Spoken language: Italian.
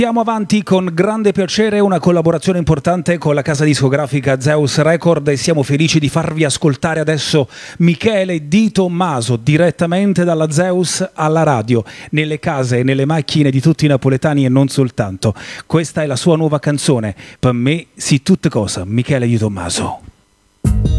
Andiamo avanti con grande piacere, una collaborazione importante con la casa discografica Zeus Record e siamo felici di farvi ascoltare adesso Michele Di Tommaso direttamente dalla Zeus alla radio, nelle case e nelle macchine di tutti i napoletani e non soltanto. Questa è la sua nuova canzone, per me si tutte cose, Michele Di Tommaso.